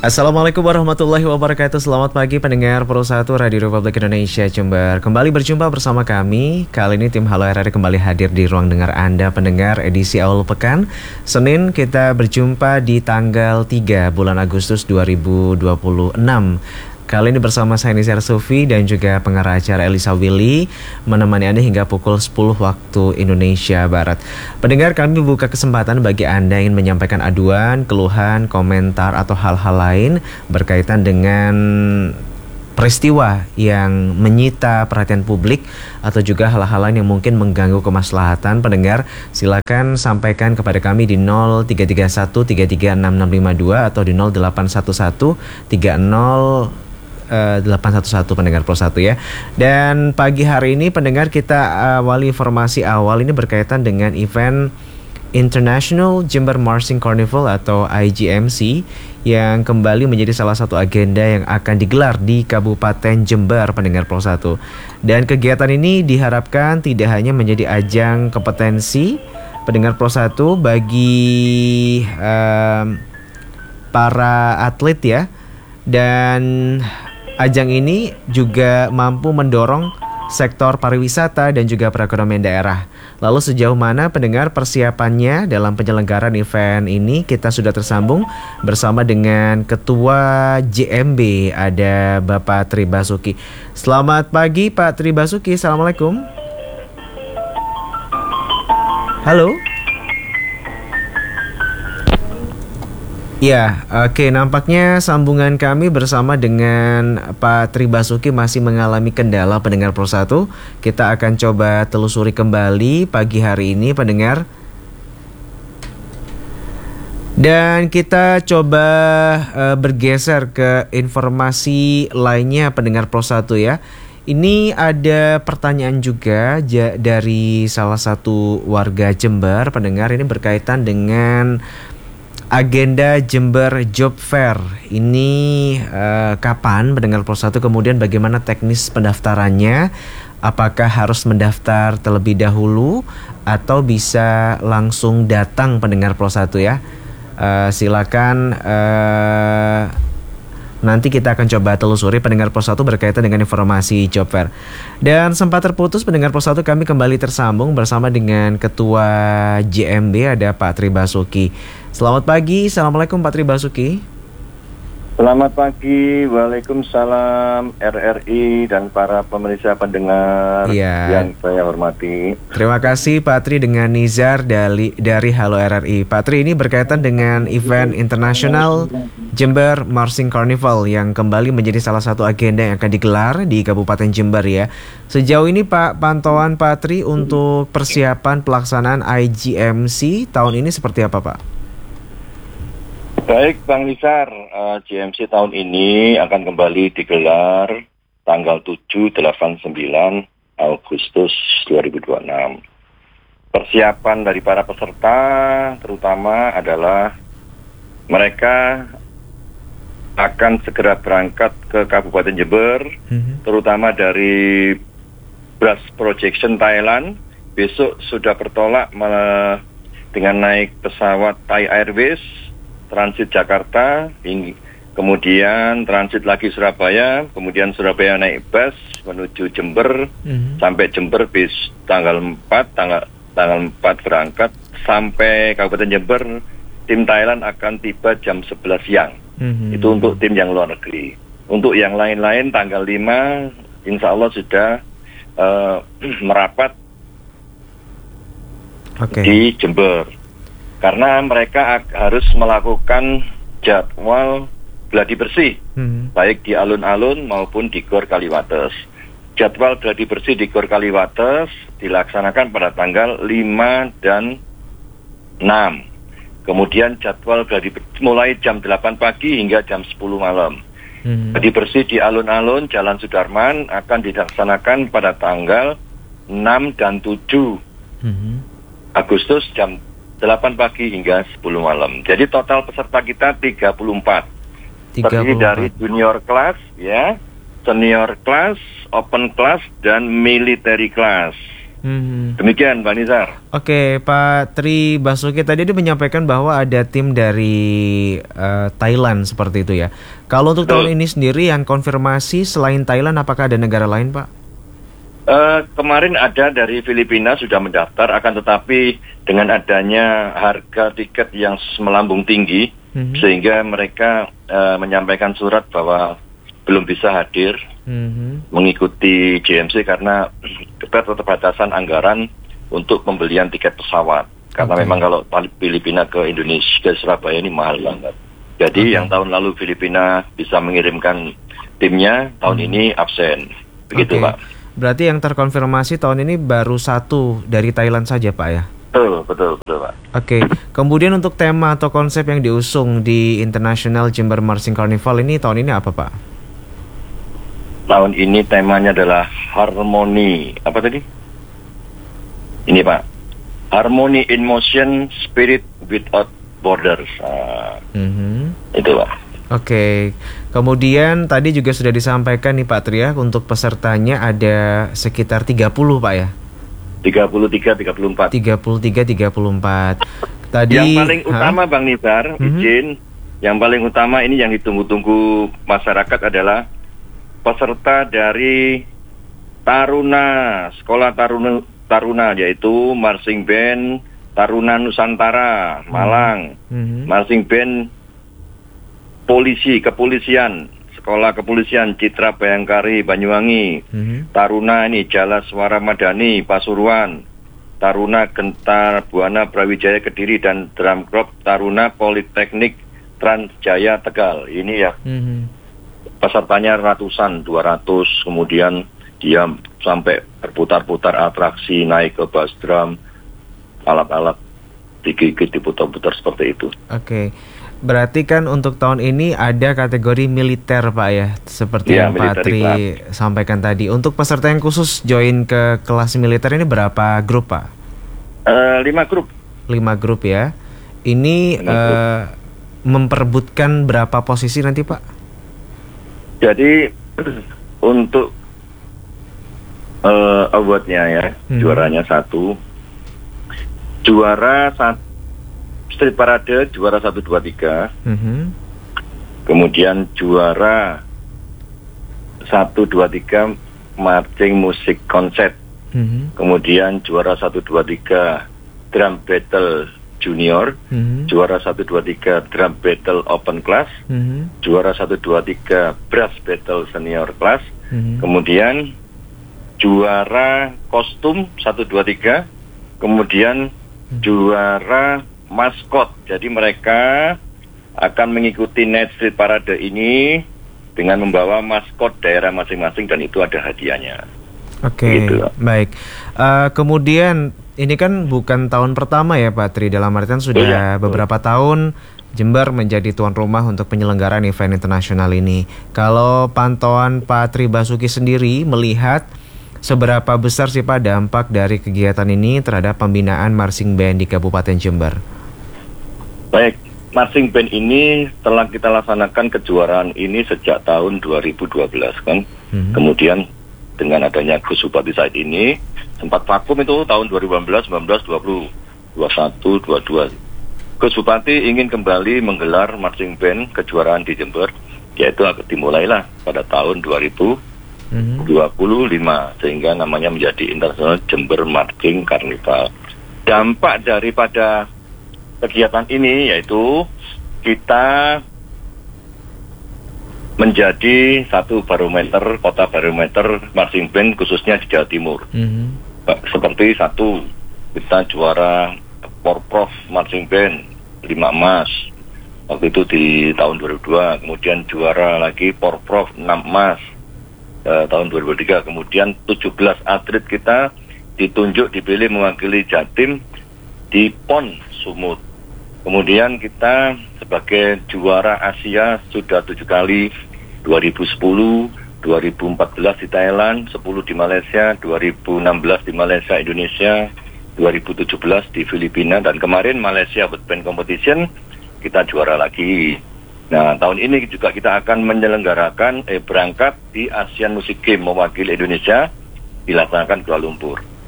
Assalamualaikum warahmatullahi wabarakatuh. Selamat pagi pendengar Pro 1 Radio Republik Indonesia Jember. Kembali berjumpa bersama kami. Kali ini tim Halo RRI kembali hadir di ruang dengar Anda pendengar edisi awal pekan. Senin kita berjumpa di tanggal 3 bulan Agustus 2026. Kali ini bersama saya Nizar Sufi dan juga pengarah acara Elisa Willy menemani Anda hingga pukul 10 waktu Indonesia Barat. Pendengar, kami buka kesempatan bagi Anda yang ingin menyampaikan aduan, keluhan, komentar atau hal-hal lain berkaitan dengan peristiwa yang menyita perhatian publik atau juga hal-hal lain yang mungkin mengganggu kemaslahatan pendengar. Silakan sampaikan kepada kami di 0331 336652 atau di 0811 30 811 pendengar Pro 1 ya. Dan pagi hari ini pendengar kita awali informasi awal ini berkaitan dengan event International Jember Marching Carnival atau IJMC yang kembali menjadi salah satu agenda yang akan digelar di Kabupaten Jember pendengar Pro 1. Dan kegiatan ini diharapkan tidak hanya menjadi ajang kompetensi pendengar Pro 1 bagi para atlet ya, dan ajang ini juga mampu mendorong sektor pariwisata dan juga perekonomian daerah. Lalu sejauh mana pendengar persiapannya dalam penyelenggaraan event ini? Kita sudah tersambung bersama dengan Ketua JMB, ada Bapak Tri Basuki. Selamat pagi Pak Tri Basuki, Assalamualaikum. Halo. Ya, oke, nampaknya sambungan kami bersama dengan Pak Tri Basuki masih mengalami kendala pendengar Pro 1. Kita akan coba telusuri kembali pagi hari ini pendengar. Dan kita coba bergeser ke informasi lainnya pendengar Pro 1 ya. Ini ada pertanyaan juga dari salah satu warga Jember pendengar, ini berkaitan dengan agenda Jember Job Fair ini kapan pendengar Pro 1, kemudian bagaimana teknis pendaftarannya, apakah harus mendaftar terlebih dahulu atau bisa langsung datang pendengar Pro 1 ya. Silakan nanti kita akan coba telusuri pendengar Pro 1 berkaitan dengan informasi Job Fair. Dan sempat terputus pendengar Pro 1, kami kembali tersambung bersama dengan Ketua JMB, ada Pak Tri Basuki. Selamat pagi, Assalamualaikum Pak Tri Basuki. Selamat pagi, Waalaikumsalam RRI dan para pemirsa pendengar yang saya hormati. Terima kasih Pak Tri dengan Nizar dari Halo RRI. Pak Tri, ini berkaitan dengan event International Jember Marching Carnival yang kembali menjadi salah satu agenda yang akan digelar di Kabupaten Jember ya. Sejauh ini Pak, pantauan Pak Tri untuk persiapan pelaksanaan IJMC tahun ini seperti apa Pak? Baik Bang Nizar, JMC tahun ini akan kembali digelar tanggal 7, 8, 9 Agustus 2026. Persiapan dari para peserta terutama adalah mereka akan segera berangkat ke Kabupaten Jember, terutama dari Brass Projection Thailand. Besok sudah bertolak dengan naik pesawat Thai Airways, transit Jakarta, kemudian transit lagi Surabaya, kemudian Surabaya naik bus menuju Jember, sampai Jember bis tanggal 4 berangkat sampai Kabupaten Jember. Tim Thailand akan tiba jam 11 siang. Itu untuk tim yang luar negeri. Untuk yang lain-lain tanggal 5 insya Allah sudah merapat di Jember. Karena mereka harus melakukan jadwal gladi bersih, baik di alun-alun maupun di Gor Kaliwates. Jadwal gladi bersih di Gor Kaliwates dilaksanakan pada tanggal 5 dan 6. Kemudian jadwal gladi mulai jam 8 pagi hingga jam 10 malam. Gladi bersih di alun-alun Jalan Sudarman akan dilaksanakan pada tanggal 6 dan 7 Agustus jam 8 pagi hingga 10 malam. Jadi total peserta kita 34. Terdiri dari junior class ya, senior class, open class dan military class. Demikian Pak Nizar. Oke, Pak Tri Basuki tadi dia menyampaikan bahwa ada tim dari Thailand seperti itu ya. Kalau untuk tahun ini sendiri yang konfirmasi selain Thailand, apakah ada negara lain, Pak? Kemarin ada dari Filipina sudah mendaftar, akan tetapi dengan adanya harga tiket yang melambung tinggi, sehingga mereka menyampaikan surat bahwa belum bisa hadir mengikuti JMC karena keterbatasan anggaran untuk pembelian tiket pesawat. Karena memang kalau Filipina ke Indonesia, ke Surabaya ini mahal banget. Jadi yang tahun lalu Filipina bisa mengirimkan timnya, tahun ini absen. Begitu Pak. Berarti yang terkonfirmasi tahun ini baru satu dari Thailand saja Pak ya? Betul Pak. Oke, kemudian untuk tema atau konsep yang diusung di International Jember Marching Carnival ini tahun ini apa Pak? Tahun ini temanya adalah harmoni. Apa tadi? Ini Pak, Harmony in Motion, Spirit Without Borders. Itu Pak. Oke, kemudian tadi juga sudah disampaikan nih Pak Tri ya, untuk pesertanya ada sekitar 30 Pak ya? 33, 34. 33, 34. Tadi yang paling utama Bang Nizar, izin, yang paling utama ini yang ditunggu-tunggu masyarakat adalah peserta dari Taruna, Sekolah Taruna yaitu Marching Band Taruna Nusantara, Malang, Marching Band Kepolisian, Sekolah Kepolisian Citra Bayangkari Banyuwangi, Taruna ini Jala Suara Madani Pasuruan, Taruna Gentar Buana Brawijaya Kediri, dan Drum Corps Taruna Politeknik Transjaya Tegal. Ini ya pesertanya ratusan, 200, kemudian dia sampai berputar-putar atraksi, naik ke bass drum, alat-alat digigit, diputar-putar seperti itu. Oke. Berarti kan untuk tahun ini ada kategori militer Pak ya, seperti yang Pak Tri sampaikan tadi. Untuk peserta yang khusus join ke kelas militer ini berapa grup Pak? 5 grup. 5 grup ya. Ini memperebutkan berapa posisi nanti Pak? Jadi untuk awardnya ya, juaranya 1, juara 1 Street Parade juara 1, 2, 3. Kemudian juara 1, 2, 3 Marching Music Concert. Kemudian juara 1, 2, 3 Drum Battle Junior. Juara 1, 2, 3 Drum Battle Open Class. Juara 1, 2, 3 Brass Battle Senior Class. Kemudian juara kostum 1, 2, 3. Kemudian juara maskot. Jadi mereka akan mengikuti Night Street Parade ini dengan membawa maskot daerah masing-masing, dan itu ada hadiahnya. Oke, baik. Kemudian ini kan bukan tahun pertama ya Pak Tri, dalam artian sudah beberapa tahun Jember menjadi tuan rumah untuk penyelenggaraan event internasional ini. Kalau pantauan Pak Tri Basuki sendiri melihat seberapa besar sih Pak dampak dari kegiatan ini terhadap pembinaan marching band di Kabupaten Jember? Baik, marching band ini telah kita laksanakan kejuaraan ini sejak tahun 2012 kan. Kemudian dengan adanya Gus Bupati saat ini sempat vakum itu tahun 2018, 19, 20, 21, 22. Gus Bupati ingin kembali menggelar marching band kejuaraan di Jember, yaitu dimulailah pada tahun 2025 sehingga namanya menjadi International Jember Marching Carnival. Dampak daripada kegiatan ini yaitu kita menjadi satu barometer, kota barometer marching band khususnya di Jawa Timur. Seperti satu, kita juara Porprov marching band 5 emas waktu itu di tahun 2002. Kemudian juara lagi Porprov 6 emas tahun 2003. Kemudian 17 atlet kita ditunjuk, dipilih mewakili Jatim di PON Sumut. Kemudian kita sebagai juara Asia sudah 7 kali, 2010, 2014 di Thailand, 10 di Malaysia, 2016 di Malaysia, Indonesia, 2017 di Filipina, dan kemarin Malaysia World Band Competition kita juara lagi. Nah, tahun ini juga kita akan menyelenggarakan berangkat di Asian Music Game mewakili Indonesia, dilaksanakan Kuala Lumpur.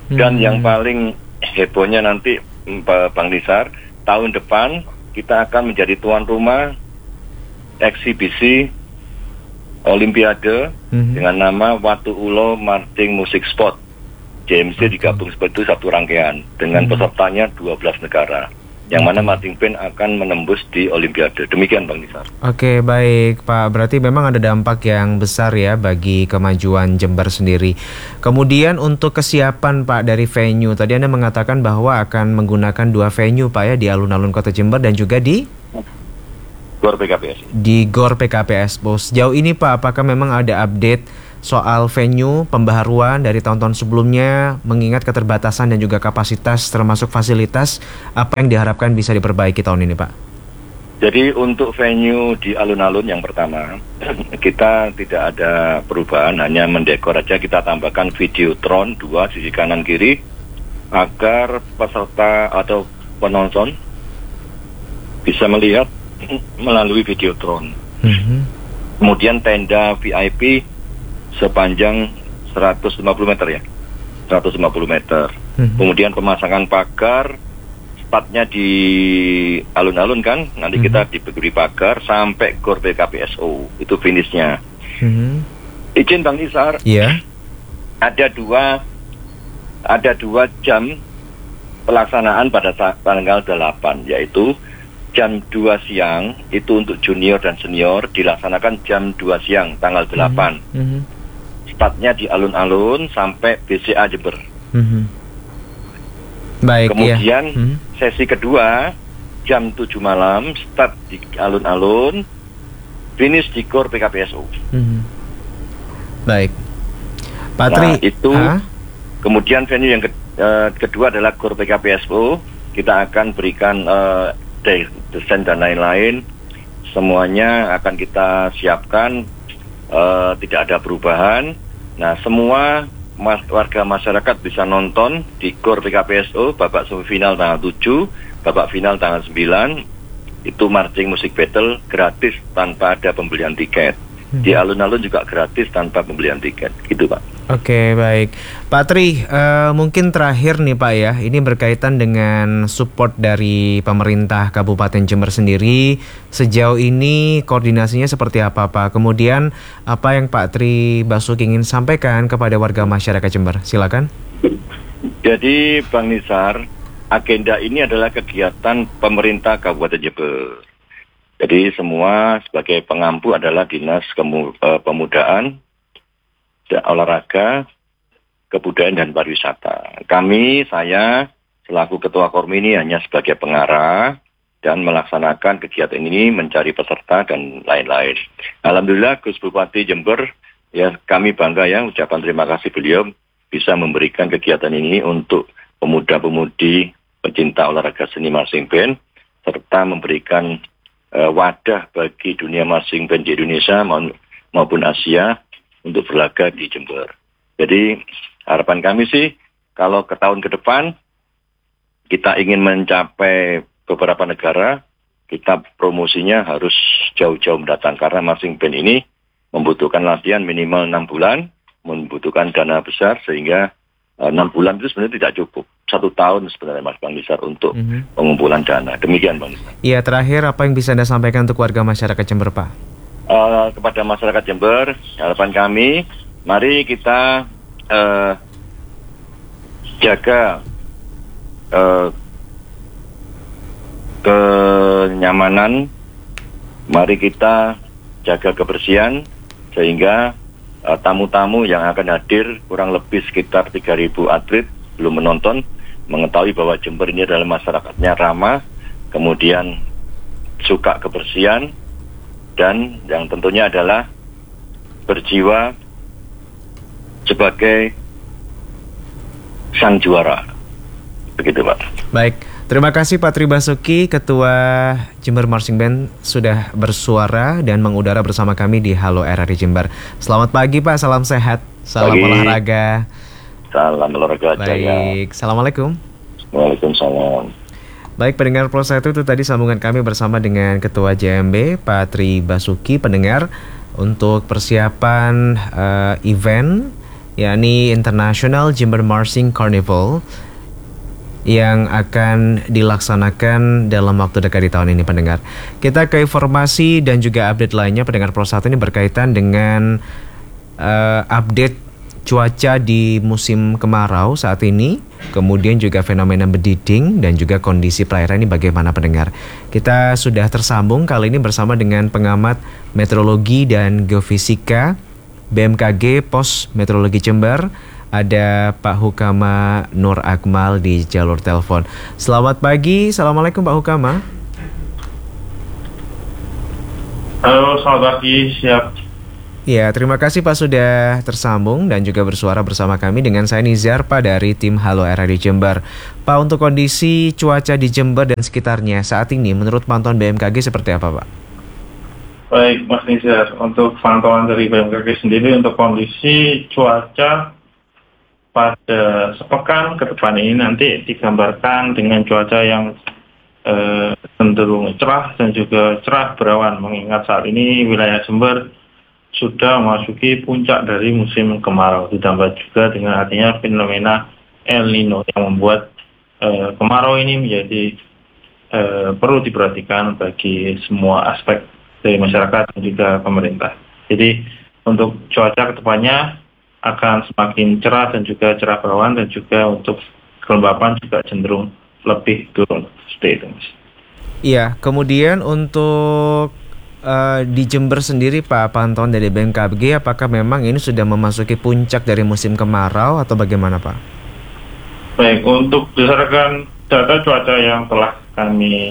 Dan yang paling hebohnya nanti Bang Nizar, tahun depan kita akan menjadi tuan rumah eksibisi Olimpiade dengan nama Watu Ulo Marching Music Sport. JMC digabung seperti itu satu rangkaian dengan pesertanya 12 negara. Yang mana marching band akan menembus di Olimpiade. Demikian Bang Nizar. Oke, baik Pak. Berarti memang ada dampak yang besar ya bagi kemajuan Jember sendiri. Kemudian untuk kesiapan Pak dari venue, tadi Anda mengatakan bahwa akan menggunakan 2 venue Pak ya, di alun-alun Kota Jember dan juga di GOR PKPS. Di GOR PKPS. Sejauh ini Pak, apakah memang ada update soal venue, pembaharuan dari tahun-tahun sebelumnya, mengingat keterbatasan dan juga kapasitas termasuk fasilitas, apa yang diharapkan bisa diperbaiki tahun ini Pak? Jadi untuk venue di alun-alun yang pertama, kita tidak ada perubahan, hanya mendekor aja, kita tambahkan videotron 2 sisi kanan kiri, agar peserta atau penonton bisa melihat melalui videotron. Kemudian tenda VIP sepanjang 150 meter ya, 150 meter. Kemudian pemasangan pagar, startnya di alun-alun kan, nanti kita diberi pagar sampai GOR PKPSO, itu finishnya. Izin Bang Nizar, ada dua jam pelaksanaan pada tanggal 8, yaitu jam 2 siang itu untuk junior dan senior dilaksanakan jam 2 siang tanggal 8. Startnya di alun-alun sampai BCA Jember. Baik. Kemudian sesi kedua jam 7 malam start di alun-alun, finish di GOR PKPSO. Baik. Patri, itu kemudian venue yang kedua adalah GOR PKPSO. Kita akan berikan desain dan lain-lain, semuanya akan kita siapkan, tidak ada perubahan. Nah, semua warga masyarakat bisa nonton di GOR PKPSO babak semifinal tanggal 7, babak final tanggal 9. Itu marching music battle gratis tanpa ada pembelian tiket. Di alun-alun juga gratis tanpa pembelian tiket, gitu Pak. Oke, baik. Pak Tri, mungkin terakhir nih Pak ya, ini berkaitan dengan support dari pemerintah Kabupaten Jember sendiri. Sejauh ini koordinasinya seperti apa Pak? Kemudian apa yang Pak Tri Basuki ingin sampaikan kepada warga masyarakat Jember? Silakan. Jadi Bang Nizar, agenda ini adalah kegiatan pemerintah Kabupaten Jember. Jadi semua sebagai pengampu adalah Dinas Pemudaan, Olahraga, Kebudayaan dan Pariwisata. Saya selaku Ketua Kormi ini hanya sebagai pengarah dan melaksanakan kegiatan ini, mencari peserta dan lain-lain. Alhamdulillah Gus Bupati Jember, ya kami bangga ya, ucapan terima kasih beliau bisa memberikan kegiatan ini untuk pemuda-pemudi pecinta olahraga seni marching band, serta memberikan wadah bagi dunia marching band di Indonesia maupun Asia untuk berlaga di Jember. Jadi harapan kami sih, kalau ke tahun ke depan kita ingin mencapai beberapa negara, kita promosinya harus jauh-jauh mendatang, karena marching band ini membutuhkan latihan minimal 6 bulan, membutuhkan dana besar, sehingga 6 bulan itu sebenarnya tidak cukup. 1 tahun sebenarnya Mas Bang Nizar untuk pengumpulan dana. Demikian Bang Nizar. Iya, terakhir apa yang bisa Anda sampaikan untuk warga masyarakat Jember Pak? Kepada masyarakat Jember, harapan kami, mari kita jaga kenyamanan, mari kita jaga kebersihan, sehingga tamu-tamu yang akan hadir kurang lebih sekitar 3.000 atlet belum menonton, mengetahui bahwa Jember ini adalah masyarakatnya ramah, kemudian suka kebersihan, dan yang tentunya adalah berjiwa sebagai sang juara. Begitu Pak. Baik, terima kasih Pak Tri Basuki, Ketua Jember Marching Band, sudah bersuara dan mengudara bersama kami di Halo RRI Jember. Selamat pagi Pak, salam sehat, salam olahraga. Salam olahraga. Baik, Assalamualaikum. Waalaikumsalam. Baik, pendengar Pro 1, itu tadi sambungan kami bersama dengan Ketua JMB, Pak Tri Basuki. Pendengar, untuk persiapan event yakni International Jember Marching Carnival yang akan dilaksanakan dalam waktu dekat di tahun ini, pendengar. Kita ke informasi dan juga update lainnya, pendengar Pro 1, ini berkaitan dengan update cuaca di musim kemarau saat ini, kemudian juga fenomena bediding dan juga kondisi perairan ini bagaimana, pendengar. Kita sudah tersambung kali ini bersama dengan pengamat meteorologi dan geofisika BMKG Pos Meteorologi Jember. Ada Pak Hukama Nur Akmal di jalur telepon. Selamat pagi, Assalamualaikum Pak Hukama. Halo, selamat pagi, siap. Ya, terima kasih Pak sudah tersambung dan juga bersuara bersama kami. Dengan saya Nizar Pak dari tim Halo RRI Jember. Pak, untuk kondisi cuaca di Jember dan sekitarnya saat ini menurut pantauan BMKG seperti apa, Pak? Baik, Mas Nizar, untuk pantauan dari BMKG sendiri untuk kondisi cuaca pada sepekan ke depan ini nanti digambarkan dengan cuaca yang cenderung cerah dan juga cerah berawan, mengingat saat ini wilayah Jember sudah memasuki puncak dari musim kemarau, ditambah juga dengan adanya fenomena El Nino yang membuat kemarau ini menjadi perlu diperhatikan bagi semua aspek dari masyarakat dan juga pemerintah. Jadi untuk cuaca ke depannya akan semakin cerah dan juga cerah berawan, dan juga untuk kelembapan juga cenderung lebih turun. Seperti itu, Mas. Iya, kemudian untuk di Jember sendiri Pak, pantauan dari BMKG apakah memang ini sudah memasuki puncak dari musim kemarau atau bagaimana, Pak? Baik, untuk berdasarkan data cuaca yang telah kami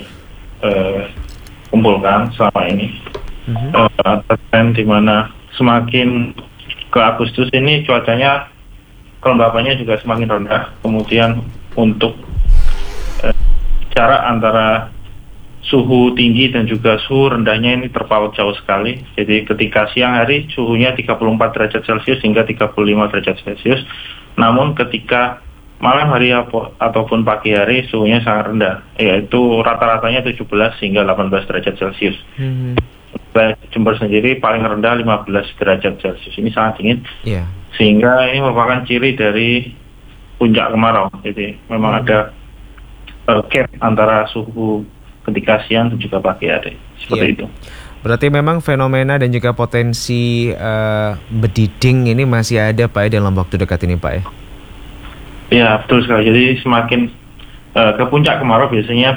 kumpulkan selama ini, ada tren di mana semakin ke Agustus ini cuacanya kelembapannya juga semakin rendah. Kemudian untuk jarak antara suhu tinggi dan juga suhu rendahnya ini terpaut jauh sekali. Jadi ketika siang hari suhunya 34 derajat Celcius hingga 35 derajat Celcius. Namun ketika malam hari ataupun pagi hari suhunya sangat rendah, yaitu rata-ratanya 17 hingga 18 derajat Celcius. Jember sendiri paling rendah 15 derajat Celcius. Ini sangat dingin. Sehingga ini merupakan ciri dari puncak kemarau. Jadi memang ada gap antara suhu ketika siang dan juga pagi hari. Seperti itu. Berarti memang fenomena dan juga potensi bediding ini masih ada Pak dalam waktu dekat ini, Pak ya? Ya, betul sekali. Jadi semakin ke puncak kemarau biasanya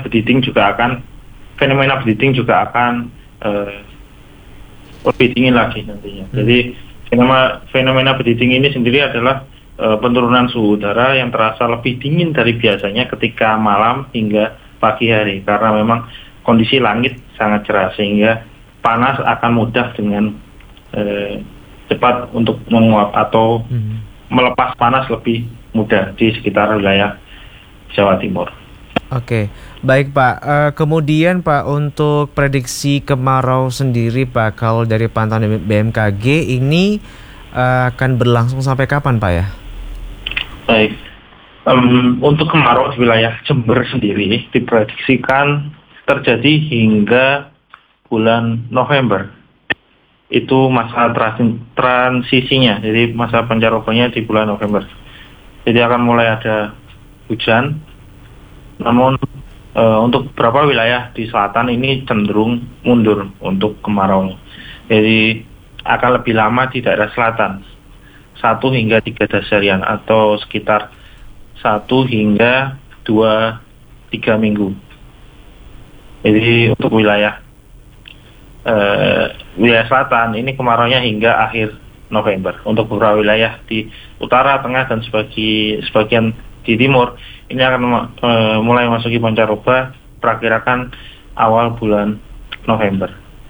fenomena bediding juga akan lebih dingin lagi nantinya. Jadi fenomena bediding ini sendiri adalah penurunan suhu udara yang terasa lebih dingin dari biasanya ketika malam hingga pagi hari, karena memang kondisi langit sangat cerah sehingga panas akan mudah dengan cepat untuk menguap atau melepas panas lebih mudah di sekitar wilayah Jawa Timur. Oke, baik Pak. Kemudian Pak, untuk prediksi kemarau sendiri Pak, kalau dari pantauan BMKG ini akan berlangsung sampai kapan Pak ya? Baik, untuk kemarau di wilayah Jember sendiri diprediksikan terjadi hingga bulan November. Itu masa transisinya, jadi masa pancarobannya di bulan November. Jadi akan mulai ada hujan. Namun untuk beberapa wilayah di selatan ini cenderung mundur untuk kemarau. Jadi akan lebih lama di daerah selatan, 1 hingga 3 dasarian atau sekitar 1 hingga 2-3 minggu. Jadi untuk wilayah selatan ini kemaraunya hingga akhir November. Untuk beberapa wilayah di utara, tengah, dan sebagian di timur ini akan mulai memasuki pancaroba perakirakan awal bulan November.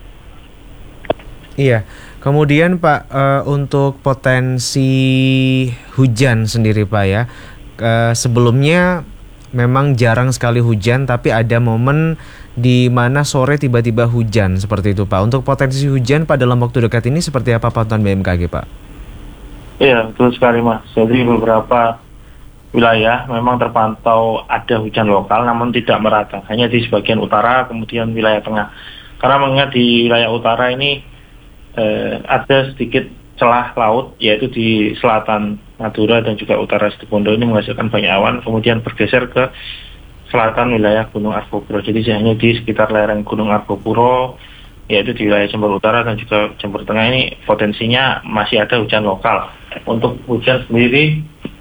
Iya, kemudian Pak, untuk potensi hujan sendiri Pak ya, sebelumnya memang jarang sekali hujan, tapi ada momen di mana sore tiba-tiba hujan seperti itu Pak. Untuk potensi hujan Pak dalam waktu dekat ini seperti apa pantauan BMKG Pak? Iya, betul sekali Mas. Jadi beberapa wilayah memang terpantau ada hujan lokal namun tidak merata, hanya di sebagian utara kemudian wilayah tengah. Karena mengingat di wilayah utara ini ada sedikit celah laut, yaitu di selatan Madura dan juga utara Situbondo ini menghasilkan banyak awan, kemudian bergeser ke selatan wilayah Gunung Argopuro. Jadi hanya di sekitar lereng Gunung Argopuro, yaitu di wilayah Jember Utara dan juga Jember Tengah ini potensinya masih ada hujan lokal. Untuk hujan sendiri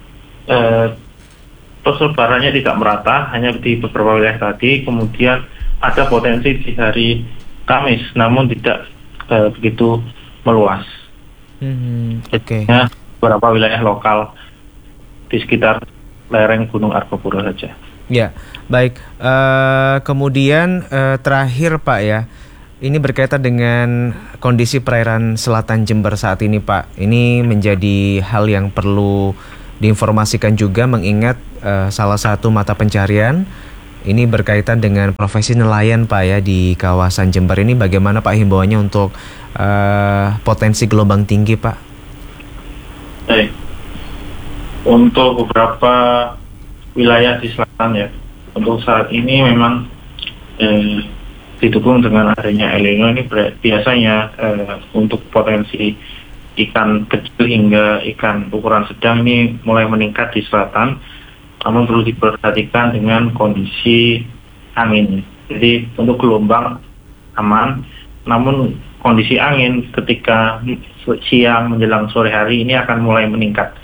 persebarannya tidak merata, hanya di beberapa wilayah tadi. Kemudian ada potensi di hari Kamis, namun tidak begitu meluas. Oke. Ya, beberapa wilayah lokal di sekitar lereng Gunung Argopuro saja. Ya, baik. Kemudian terakhir Pak ya, ini berkaitan dengan kondisi perairan selatan Jember saat ini Pak. Ini menjadi hal yang perlu diinformasikan juga, mengingat salah satu mata pencarian ini berkaitan dengan profesi nelayan Pak ya di kawasan Jember ini. Bagaimana Pak himbauannya untuk potensi gelombang tinggi Pak? Baik. Untuk beberapa wilayah di selatan ya, untuk saat ini memang didukung dengan adanya El Nino ini biasanya untuk potensi ikan kecil hingga ikan ukuran sedang ini mulai meningkat di selatan, namun perlu diperhatikan dengan kondisi angin. Jadi untuk gelombang aman, namun kondisi angin ketika siang menjelang sore hari ini akan mulai meningkat.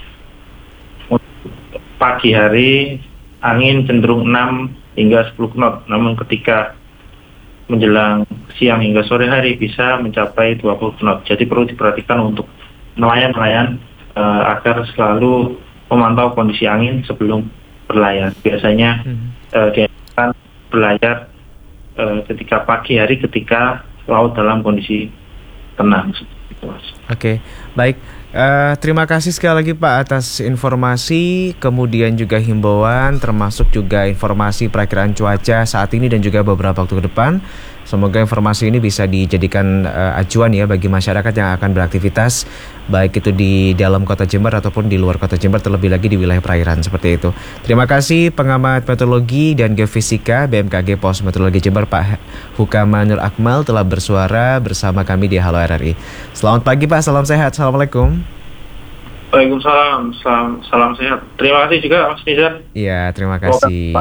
Pagi hari angin cenderung 6 hingga 10 knot, namun ketika menjelang siang hingga sore hari bisa mencapai 20 knot. Jadi perlu diperhatikan untuk nelayan-nelayan agar selalu memantau kondisi angin sebelum berlayar. Biasanya dianjurkan berlayar ketika pagi hari ketika laut dalam kondisi tenang. Oke, baik. Terima kasih sekali lagi Pak atas informasi, kemudian juga himbauan, termasuk juga informasi perakiraan cuaca saat ini dan juga beberapa waktu ke depan. Semoga informasi ini bisa dijadikan acuan ya bagi masyarakat yang akan beraktivitas, baik itu di dalam kota Jember ataupun di luar kota Jember, terlebih lagi di wilayah perairan seperti itu. Terima kasih pengamat meteorologi dan geofisika BMKG Pos Meteorologi Jember Pak Hukama Nur Akmal telah bersuara bersama kami di Halo RRI. Selamat pagi Pak, salam sehat, assalamualaikum. Waalaikumsalam, salam sehat. Terima kasih juga Mas Nizar. Iya, terima kasih.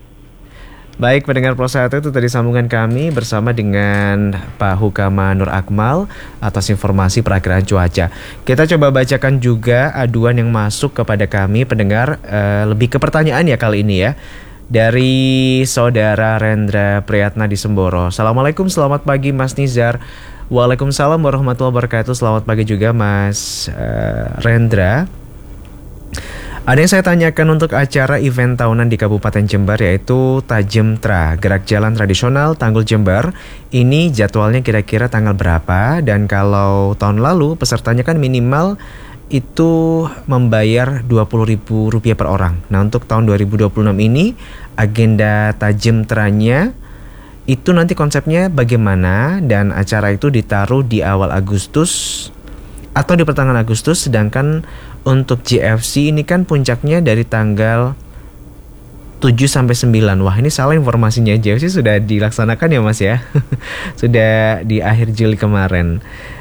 Baik, pendengar Pro 1, itu tadi sambungan kami bersama dengan Pak Hukama Nur Akmal atas informasi perakiraan cuaca. Kita coba bacakan juga aduan yang masuk kepada kami pendengar, lebih ke pertanyaan ya kali ini ya. Dari Saudara Rendra Priyatna di Semboro. Assalamualaikum, selamat pagi Mas Nizar. Waalaikumsalam warahmatullahi wabarakatuh. Selamat pagi juga Mas Rendra. Ada yang saya tanyakan untuk acara event tahunan di Kabupaten Jember, yaitu Tajem Tra, gerak jalan tradisional Tanggul Jember. Ini jadwalnya kira-kira tanggal berapa? Dan kalau tahun lalu pesertanya kan minimal itu membayar Rp20.000 per orang. Nah untuk tahun 2026 ini agenda Tajem Tranya itu nanti konsepnya bagaimana, dan acara itu ditaruh di awal Agustus atau di pertengahan Agustus, sedangkan untuk GFC ini kan puncaknya dari tanggal 7-9. Wah, ini salah informasinya. GFC sudah dilaksanakan ya Mas ya. Sudah di akhir Juli kemarin.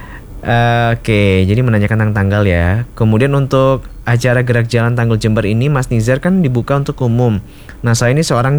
Oke, jadi menanyakan tentang tanggal ya. Kemudian untuk acara gerak jalan Tanggul Jember ini Mas Nizar kan dibuka untuk umum. Nah, saya ini seorang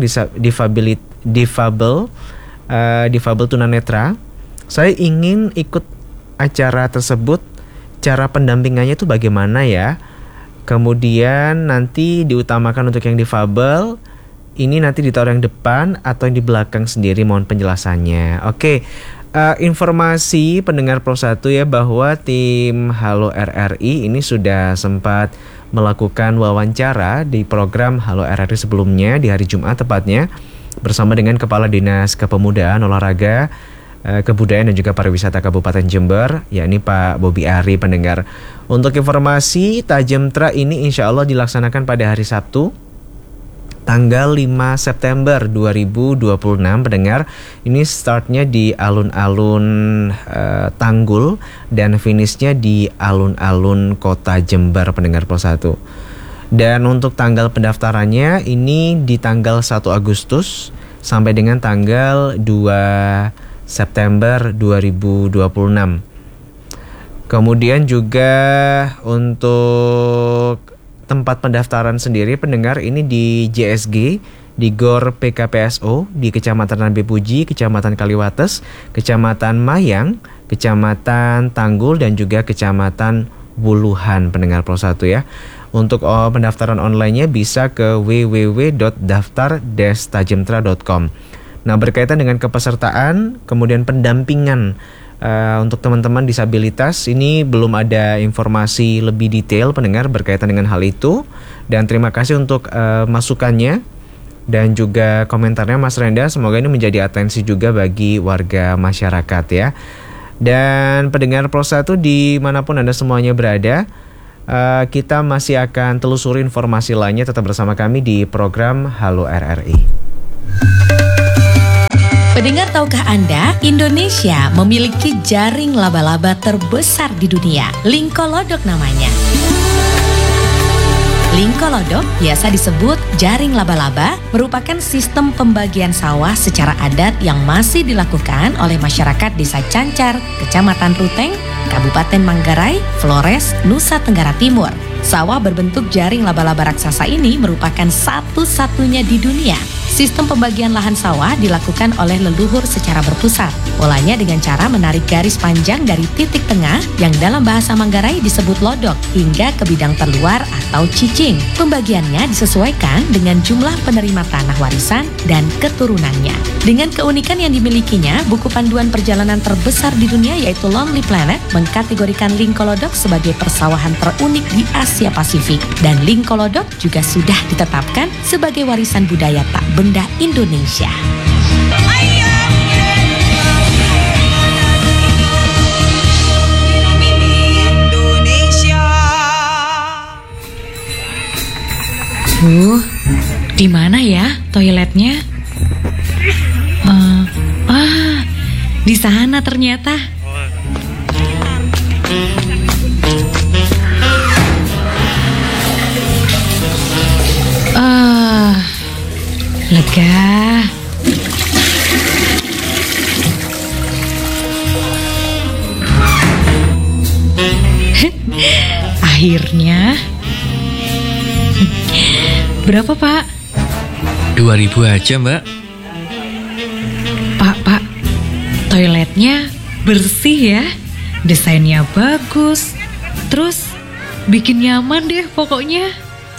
difabel tunanetra. Saya ingin ikut acara tersebut. Cara pendampingannya itu bagaimana ya? Kemudian nanti diutamakan untuk yang difabel, ini nanti ditaruh yang depan atau yang di belakang sendiri, mohon penjelasannya. Oke, informasi pendengar Pro 1 ya, bahwa tim Halo RRI ini sudah sempat melakukan wawancara di program Halo RRI sebelumnya di hari Jumat tepatnya, bersama dengan Kepala Dinas Kepemudaan, Olahraga, Kebudayaan dan juga Pariwisata Kabupaten Jember, yakni Pak Bobi Ari pendengar. Untuk informasi, Tajem Tra ini insya Allah dilaksanakan pada hari Sabtu tanggal 5 September 2026 pendengar. Ini startnya di alun-alun Tanggul dan finishnya di alun-alun kota Jember pendengar Pro 1. Dan untuk tanggal pendaftarannya ini di tanggal 1 Agustus sampai dengan tanggal 2 September 2026. Kemudian juga untuk tempat pendaftaran sendiri pendengar ini di JSG, di GOR PKPSO, di Kecamatan Rambe Puji, Kecamatan Kaliwates, Kecamatan Mayang, Kecamatan Tanggul, dan juga Kecamatan Wuluhan pendengar Pro 1 ya. Untuk pendaftaran online-nya bisa ke www.daftar-tajemtra.com. Nah, berkaitan dengan kepesertaan, kemudian pendampingan untuk teman-teman disabilitas, ini belum ada informasi lebih detail pendengar berkaitan dengan hal itu. Dan terima kasih untuk masukannya dan juga komentarnya Mas Renda. Semoga ini menjadi atensi juga bagi warga masyarakat ya. Dan pendengar Pro 1 dimanapun Anda semuanya berada, kita masih akan telusuri informasi lainnya. Tetap bersama kami di program Halo RRI. Pendengar, tahukah Anda, Indonesia memiliki jaring laba-laba terbesar di dunia. Lingkolodok namanya. Lingkolodok biasa disebut jaring laba-laba, merupakan sistem pembagian sawah secara adat yang masih dilakukan oleh masyarakat Desa Cancar, Kecamatan Ruteng, Kabupaten Manggarai, Flores, Nusa Tenggara Timur. Sawah berbentuk jaring laba-laba raksasa ini merupakan satu-satunya di dunia. Sistem pembagian lahan sawah dilakukan oleh leluhur secara berpusat. Polanya dengan cara menarik garis panjang dari titik tengah yang dalam bahasa Manggarai disebut lodok hingga ke bidang terluar atau cicing. Pembagiannya disesuaikan dengan jumlah penerima tanah warisan dan keturunannya. Dengan keunikan yang dimilikinya, buku panduan perjalanan terbesar di dunia yaitu Lonely Planet mengkategorikan Lingkolodok sebagai persawahan terunik di Asia Pasifik. Dan Lingkolodok juga sudah ditetapkan sebagai warisan budaya tak benda Indonesia. Di mana ya toiletnya? Di sana ternyata. Lega. Akhirnya. Berapa, Pak? 2.000 aja, Mbak. Pak, toiletnya bersih ya. Desainnya bagus. Terus bikin nyaman deh pokoknya.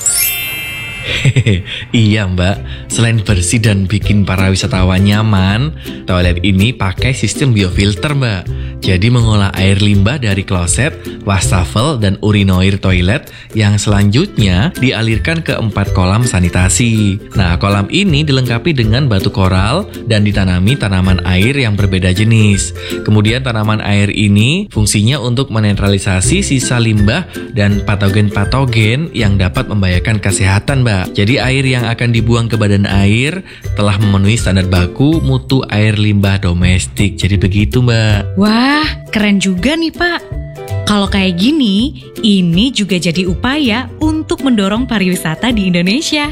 Iya, Mbak. Selain bersih dan bikin para wisatawan nyaman, toilet ini pakai sistem biofilter, Mbak. Jadi mengolah air limbah dari kloset, wastafel, dan urinoir toilet yang selanjutnya dialirkan ke 4 kolam sanitasi. Nah, kolam ini dilengkapi dengan batu koral dan ditanami tanaman air yang berbeda jenis. Kemudian tanaman air ini fungsinya untuk menetralisasi sisa limbah dan patogen-patogen yang dapat membahayakan kesehatan, Mbak. Jadi air yang akan dibuang ke badan air telah memenuhi standar baku mutu air limbah domestik. Jadi begitu, Mbak. Wah, keren juga nih, Pak. Kalau kayak gini, ini juga jadi upaya untuk mendorong pariwisata di Indonesia.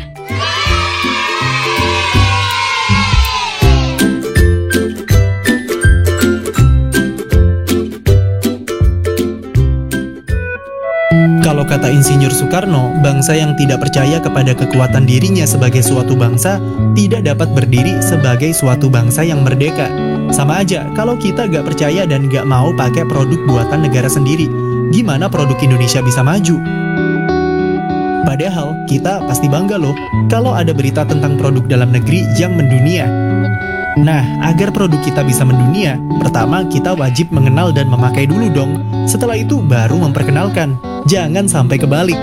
Kalau kata Insinyur Soekarno, bangsa yang tidak percaya kepada kekuatan dirinya sebagai suatu bangsa tidak dapat berdiri sebagai suatu bangsa yang merdeka. Sama aja, kalau kita gak percaya dan gak mau pakai produk buatan negara sendiri, gimana produk Indonesia bisa maju? Padahal kita pasti bangga loh kalau ada berita tentang produk dalam negeri yang mendunia. Nah, agar produk kita bisa mendunia, pertama kita wajib mengenal dan memakai dulu dong. Setelah itu baru memperkenalkan. Jangan sampai kebalik.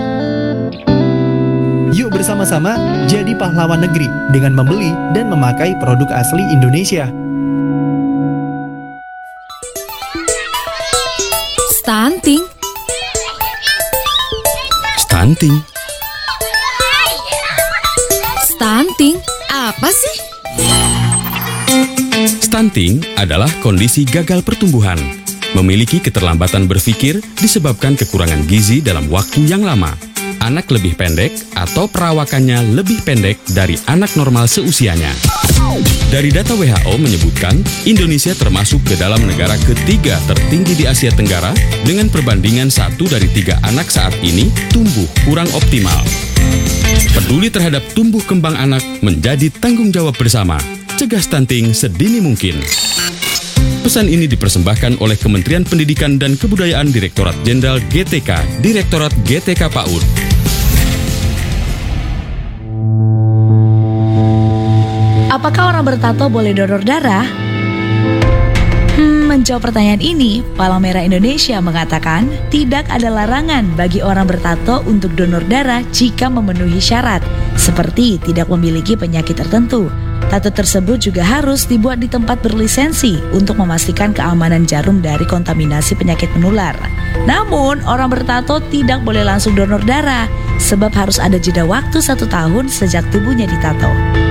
Yuk bersama-sama jadi pahlawan negeri dengan membeli dan memakai produk asli Indonesia. Stunting. Stunting. Stunting apa sih? Stunting adalah kondisi gagal pertumbuhan. Memiliki keterlambatan berpikir disebabkan kekurangan gizi dalam waktu yang lama. Anak lebih pendek atau perawakannya lebih pendek dari anak normal seusianya. Dari data WHO menyebutkan, Indonesia termasuk ke dalam negara ketiga tertinggi di Asia Tenggara dengan perbandingan 1 dari 3 anak saat ini tumbuh kurang optimal. Peduli terhadap tumbuh kembang anak menjadi tanggung jawab bersama. Cegah stunting sedini mungkin. Pesan ini dipersembahkan oleh Kementerian Pendidikan dan Kebudayaan Direktorat Jenderal GTK, Direktorat GTK PAUD. Apakah orang bertato boleh donor darah? Menjawab pertanyaan ini, Palang Merah Indonesia mengatakan tidak ada larangan bagi orang bertato untuk donor darah jika memenuhi syarat, seperti tidak memiliki penyakit tertentu. Tato tersebut juga harus dibuat di tempat berlisensi untuk memastikan keamanan jarum dari kontaminasi penyakit menular. Namun, orang bertato tidak boleh langsung donor darah, sebab harus ada jeda waktu 1 tahun sejak tubuhnya ditato.